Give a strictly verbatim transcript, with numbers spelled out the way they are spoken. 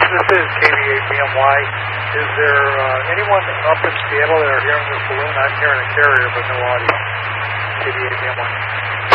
this is K V A B M Y. Is there uh, anyone up in Seattle that are hearing this balloon? I'm hearing a carrier, but no audio. K V A B M Y.